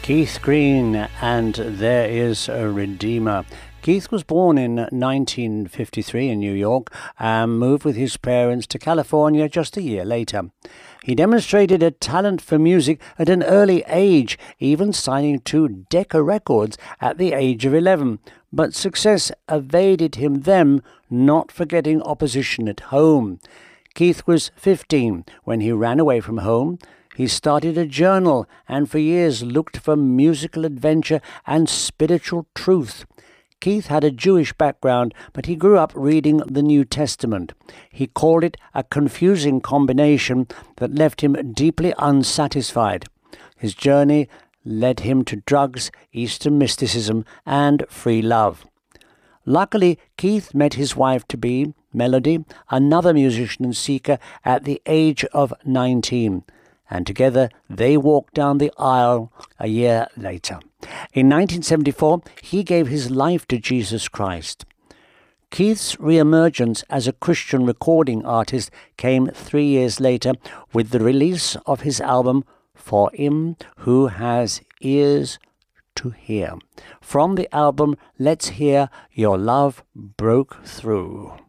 Keith Green and There Is a Redeemer. Keith was born in 1953 in New York and moved with his parents to California just a year later. He demonstrated a talent for music at an early age, even signing to Decca Records at the age of 11. But success evaded him then, not forgetting opposition at home. Keith was 15 when he ran away from home. He started a journal and for years looked for musical adventure and spiritual truth. Keith had a Jewish background, but he grew up reading the New Testament. He called it a confusing combination that left him deeply unsatisfied. His journey led him to drugs, Eastern mysticism, and free love. Luckily, Keith met his wife-to-be, Melody, another musician and seeker, at the age of 19. And together they walked down the aisle a year later. In 1974, he gave his life to Jesus Christ. Keith's re-emergence as a Christian recording artist came 3 years later with the release of his album For Him Who Has Ears to Hear. From the album, let's hear Your Love Broke Through.